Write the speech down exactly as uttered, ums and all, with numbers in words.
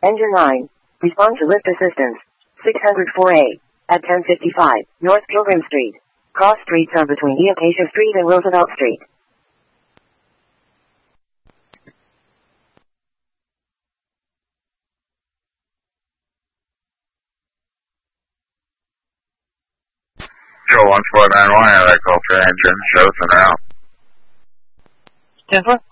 Engine nine. Respond to lift assistance. six oh four A. At ten fifty-five, North Pilgrim Street. Cross streets are between E. Acacia Street and Roosevelt Street. Joe one four nine one, Echo for engine, shows and out. ten four.